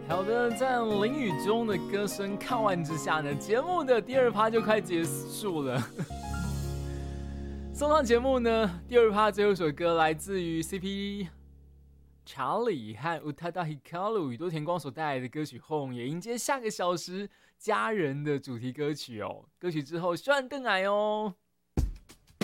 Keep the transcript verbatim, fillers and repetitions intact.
好的，在林宇中的歌声看完之下呢，节目的第二趴就快结束了。送上节目呢，第二趴最后一首歌来自于 C P 查理和 Utada Hikaru 宇多田光所带来的歌曲《Home》，也迎接下个小时家人的主题歌曲哦。歌曲之后，希望邓来哦。